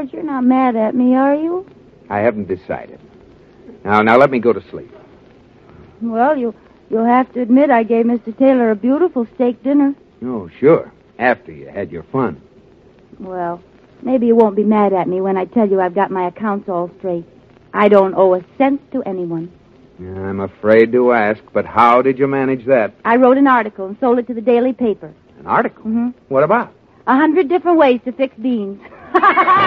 George, you're not mad at me, are you? I haven't decided. Now let me go to sleep. Well, you'll have to admit I gave Mr. Taylor a beautiful steak dinner. Oh, sure. After you had your fun. Well, maybe you won't be mad at me when I tell you I've got my accounts all straight. I don't owe a cent to anyone. I'm afraid to ask, but how did you manage that? I wrote an article and sold it to the daily paper. An article? Mm-hmm. What about? 100 different ways to fix beans.